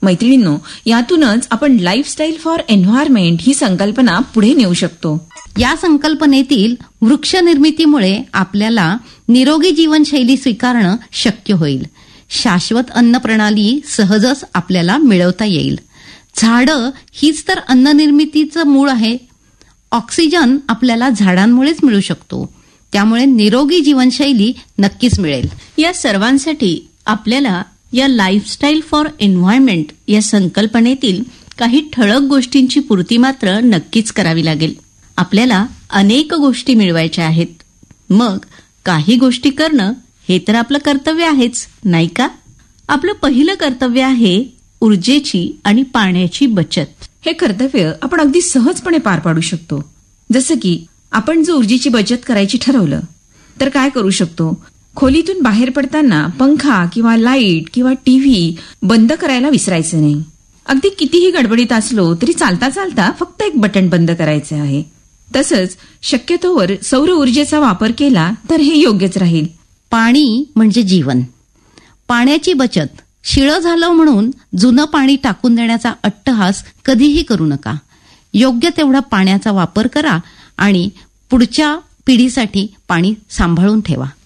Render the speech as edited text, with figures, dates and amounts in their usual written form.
मैत्रिणींनो, यातूनच आपण लाईफस्टाईल फॉर एन्व्हायरमेंट ही संकल्पना पुढे नेऊ शकतो. या संकल्पनेतील वृक्ष निर्मितीमुळे आपल्याला निरोगी जीवनशैली स्वीकारणं शक्य होईल. शाश्वत अन्न प्रणाली सहजच आपल्याला मिळवता येईल. झाडं हीच तर अन्न निर्मितीचं मूळ आहे. ऑक्सिजन आपल्याला झाडांमुळेच मिळू शकतो. त्यामुळे निरोगी जीवनशैली नक्कीच मिळेल. या सर्वांसाठी आपल्याला या लाईफस्टाईल फॉर एन्व्हायरमेंट या संकल्पनेतील काही ठळक गोष्टींची पूर्ती मात्र नक्कीच करावी लागेल. आपल्याला अनेक गोष्टी मिळवायच्या आहेत. मग काही गोष्टी करणं हे तर आपलं कर्तव्य आहेच, नाही का? आपलं पहिलं कर्तव्य आहे ऊर्जेची आणि पाण्याची बचत. हे कर्तव्य आपण अगदी सहजपणे पार पाडू शकतो. जसं की आपण जर ऊर्जेची बचत करायची ठरवलं तर काय करू शकतो? खोलीतून बाहेर पडताना पंखा किंवा लाईट किंवा टीव्ही बंद करायला विसरायचं नाही. अगदी कितीही गडबडीत असलो तरी चालता चालता फक्त एक बटन बंद करायचे आहे. तसंच शक्यतोवर सौर ऊर्जेचा वापर केला तर हे योग्यच राहील. पाणी म्हणजे जीवन. पाण्याची बचत. शिळं झालं म्हणून जुनं पाणी टाकून देण्याचा अट्टहास कधीही करू नका. योग्य तेवढा पाण्याचा वापर करा आणि पुढच्या पिढीसाठी पाणी सांभाळून ठेवा.